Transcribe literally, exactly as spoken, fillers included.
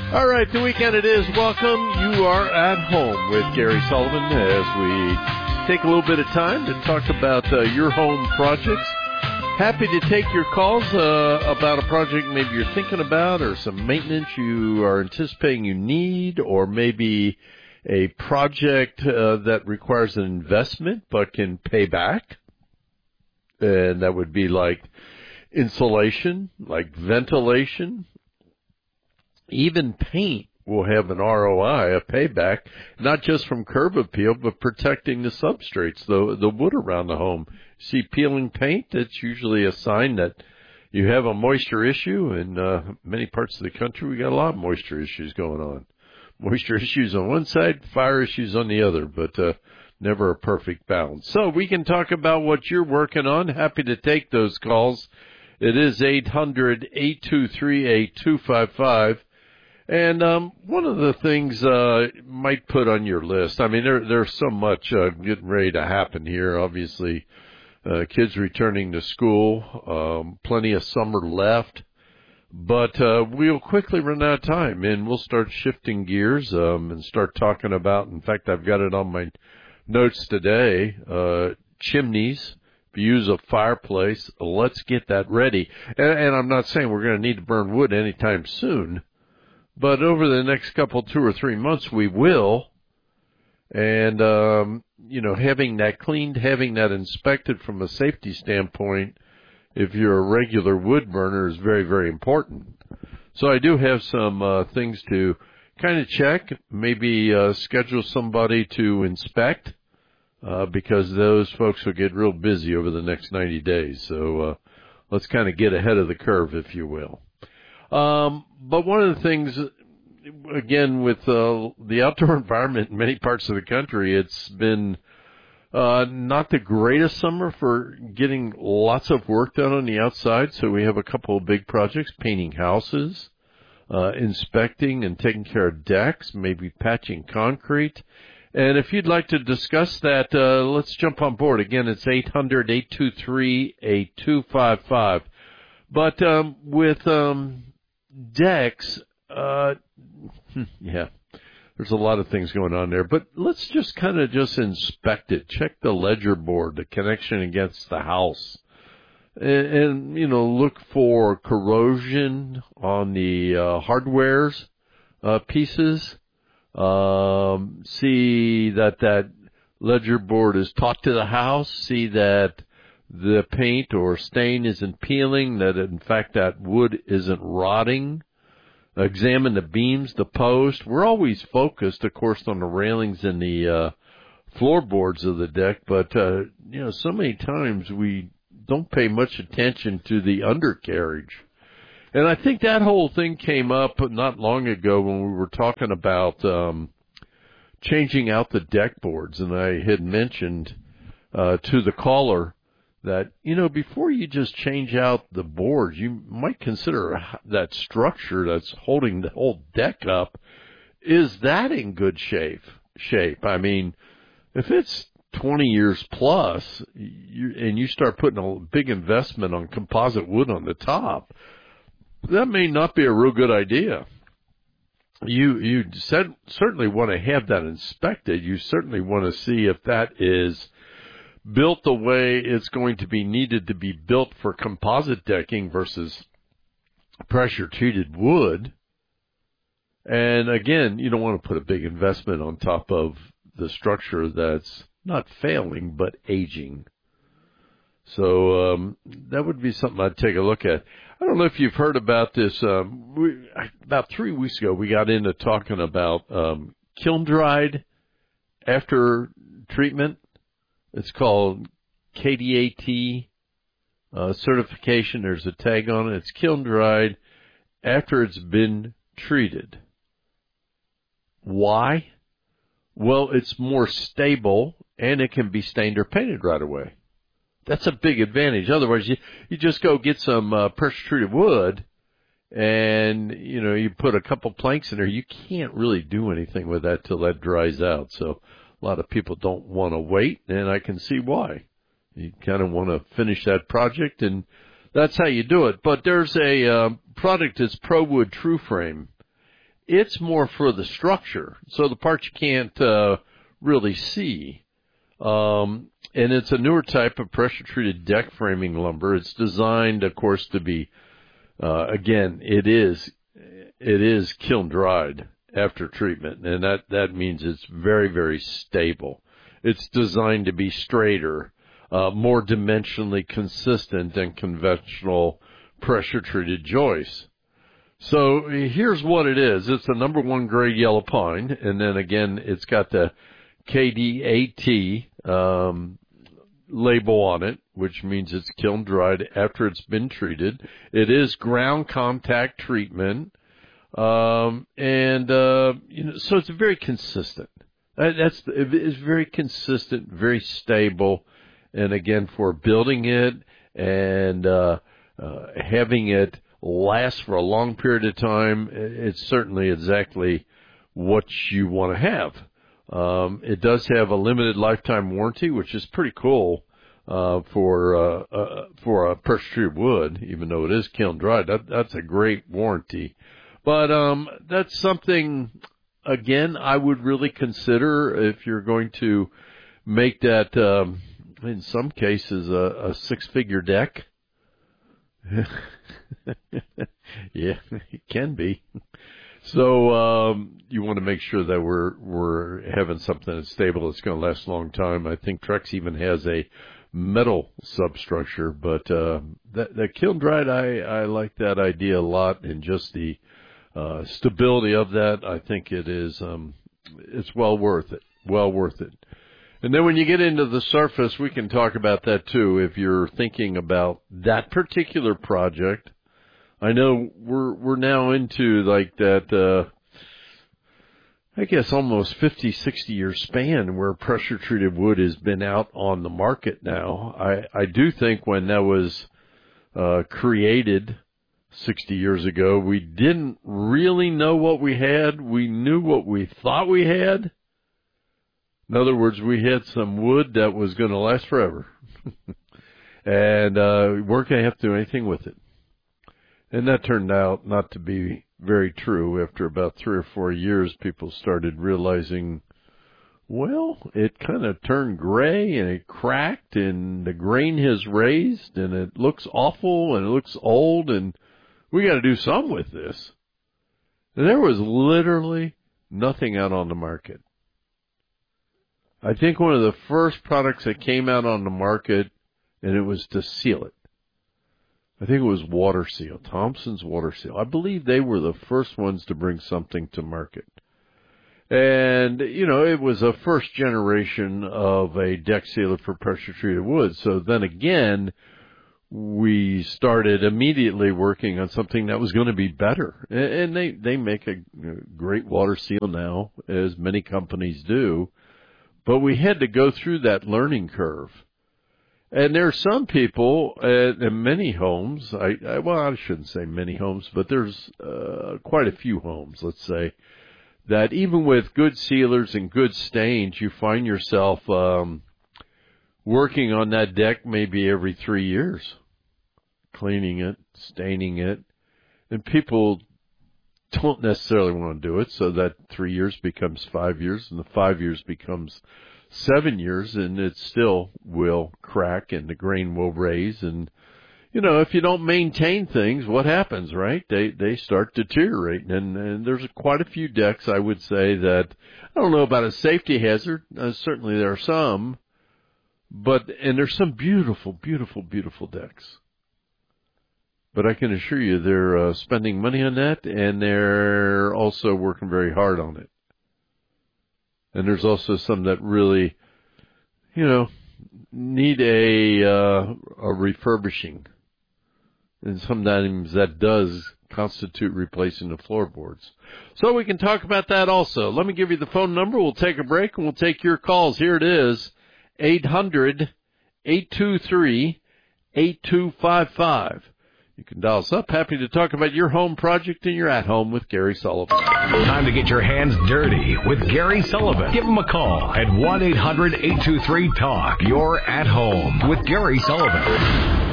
All right, the weekend it is. Welcome. You are at home with Gary Sullivan as we take a little bit of time to talk about uh, your home projects. Happy to take your calls uh, about a project maybe you're thinking about or some maintenance you are anticipating you need, or maybe a project uh, that requires an investment but can pay back. And that would be like insulation, like ventilation. Even paint will have an R O I, a payback, not just from curb appeal, but protecting the substrates, the the wood around the home. See peeling paint, that's usually a sign that you have a moisture issue. In uh, many parts of the country, we got a lot of moisture issues going on. Moisture issues on one side, fire issues on the other, but uh, never a perfect balance. So we can talk about what you're working on. Happy to take those calls. It is eight hundred, eight two three, eight two five five. And um, one of the things uh might put on your list, I mean, there, there's so much uh, getting ready to happen here. Obviously, uh, kids returning to school, um, plenty of summer left. But uh, we'll quickly run out of time, and we'll start shifting gears um, and start talking about, in fact, I've got it on my notes today, uh, chimneys. If you use a fireplace, let's get that ready. And, and I'm not saying we're going to need to burn wood anytime soon. But over the next couple, two or three months, we will. And, um, you know, having that cleaned, having that inspected from a safety standpoint, if you're a regular wood burner, is very, very important. So I do have some uh, things to kind of check, maybe uh, schedule somebody to inspect, uh, because those folks will get real busy over the next ninety days. So uh, let's kind of get ahead of the curve, if you will. Um, but one of the things, again, with uh, the outdoor environment in many parts of the country, it's been uh, not the greatest summer for getting lots of work done on the outside. So we have a couple of big projects, painting houses, uh, inspecting and taking care of decks, maybe patching concrete. And if you'd like to discuss that, uh, let's jump on board. Again, it's eight hundred, eight two three, eight two five five. But um, with um, decks, uh, yeah, there's a lot of things going on there. But let's just kind of just inspect it. Check the ledger board, the connection against the house. And, and you know, look for corrosion on the uh, hardwares uh, pieces. Um, see that that ledger board is taut to the house. See that the paint or stain isn't peeling, that in fact that wood isn't rotting. Examine the beams, the post. We're always focused, of course, on the railings and the uh, floorboards of the deck, but, uh, you know, so many times we don't pay much attention to the undercarriage. And I think that whole thing came up not long ago when we were talking about um, changing out the deck boards, and I had mentioned uh, to the caller that, you know, before you just change out the boards, you might consider that structure that's holding the whole deck up, is that in good shape? Shape. I mean, if it's twenty years plus, you, and you start putting a big investment on composite wood on the top, that may not be a real good idea. You you said, certainly want to have that inspected. You certainly want to see if that is built the way it's going to be needed to be built for composite decking versus pressure-treated wood. And again, you don't want to put a big investment on top of the structure that's not failing but aging. So um, that would be something I'd take a look at. I don't know if you've heard about this. Um, we, about three weeks ago, we got into talking about um, kiln-dried after treatment. It's called K D A T uh, certification. There's a tag on it. It's kiln-dried after it's been treated. Why? Well, it's more stable, and it can be stained or painted right away. That's a big advantage. Otherwise, you, you just go get some uh, pressure-treated wood, and, you know, you put a couple planks in there. You can't really do anything with that till that dries out. So a lot of people don't want to wait, and I can see why. You kind of want to finish that project, and that's how you do it. But there's a uh, product that's ProWood TrueFrame. it's more for the structure, so the parts you can't uh, really see. Um, and it's a newer type of pressure-treated deck framing lumber. It's designed, of course, to be, uh, again, it is it is kiln-dried after treatment, and that, that means it's very, very stable. It's designed to be straighter, uh, more dimensionally consistent than conventional pressure-treated joists. So here's what it is. It's a number one grade yellow pine, and then again, it's got the K D A T um, label on it, which means it's kiln dried after it's been treated. It is ground contact treatment, um, and uh, you know, so it's very consistent. That, that's it's very consistent, very stable, and again, for building it and uh, uh, having it last for a long period of time, it's certainly exactly what you want to have. Um, it does have a limited lifetime warranty, which is pretty cool uh, for uh, uh, for a pressure-treated wood, even though it is kiln-dried. That, that's a great warranty. But um, that's something, again, I would really consider if you're going to make that, um, in some cases, a, a six-figure deck. Yeah, it can be. So um, you want to make sure that we're we're having something that's stable, that's going to last a long time. I think Trex even has a metal substructure, but uh, that, that kiln dried, I, I like that idea a lot, and just the uh, stability of that. I think it is um, it's well worth it. Well worth it. And then when you get into the surface, we can talk about that too. If you're thinking about that particular project, I know we're we're now into like that, uh, I guess almost fifty, sixty year span where pressure treated wood has been out on the market now. I, I do think when that was uh, created sixty years ago, we didn't really know what we had. We knew what we thought we had. In other words, we had some wood that was going to last forever. And uh, we weren't going to have to do anything with it. And that turned out not to be very true. After about three or four years, people started realizing, well, it kind of turned gray and it cracked and the grain has raised and it looks awful and it looks old and we got to do something with this. And there was literally nothing out on the market. I think one of the first products that came out on the market, and it was to seal it. I think it was Water Seal, Thompson's Water Seal. I believe they were the first ones to bring something to market. And, you know, it was a first generation of a deck sealer for pressure-treated wood. So then again, we started immediately working on something that was going to be better. And they, they make a great water seal now, as many companies do. But we had to go through that learning curve. And there are some people uh, in many homes, I, I, well, I shouldn't say many homes, but there's uh, quite a few homes, let's say, that even with good sealers and good stains, you find yourself um, working on that deck maybe every three years, cleaning it, staining it. And people don't necessarily want to do it, so that three years becomes five years, and the five years becomes seven years, and it still will crack, and the grain will raise. And, you know, if you don't maintain things, what happens, right? They they start deteriorating, and, and there's quite a few decks, I would say, that, I don't know about a safety hazard. Uh, certainly there are some, but, and there's some beautiful, beautiful, beautiful decks. But I can assure you they're uh, spending money on that, and they're also working very hard on it. And there's also some that really, you know, need a, uh, a refurbishing. And sometimes that does constitute replacing the floorboards. So we can talk about that also. Let me give you the phone number. We'll take a break, and we'll take your calls. Here it is, eight hundred, eight two three, eight two five five. You can dial us up. Happy to talk about your home project and you're at home with Gary Sullivan. Time to get your hands dirty with Gary Sullivan. Give him a call at one eight hundred, eight two three, talk. You're at home with Gary Sullivan.